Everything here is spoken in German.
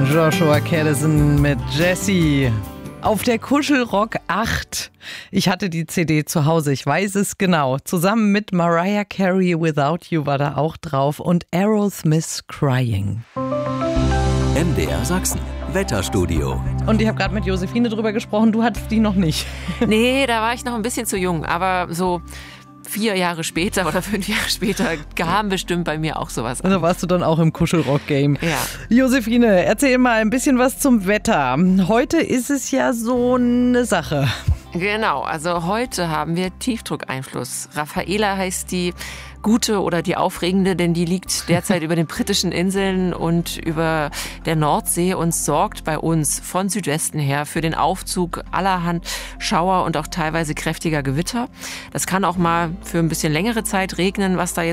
Joshua Kadison mit Jessie. Auf der Kuschelrock 8. Ich hatte die CD zu Hause, ich weiß es genau. Zusammen mit Mariah Carey, Without You war da auch drauf und Aerosmith Crying. MDR Sachsen, Wetterstudio. Und ich habe gerade mit Josephine drüber gesprochen, du hattest die noch nicht. Nee, da war ich noch ein bisschen zu jung, aber so 4 Jahre später oder 5 Jahre später kam bestimmt bei mir auch sowas an. Da warst du dann auch im Kuschelrock-Game. Ja. Josephine, erzähl mal ein bisschen was zum Wetter. Heute ist es ja so eine Sache. Genau, also heute haben wir Tiefdruckeinfluss. Rafaela heißt die gute oder die aufregende, denn die liegt derzeit über den britischen Inseln und über der Nordsee und sorgt bei uns von Südwesten her für den Aufzug allerhand Schauer und auch teilweise kräftiger Gewitter. Das kann auch mal für ein bisschen längere Zeit regnen, was da jetzt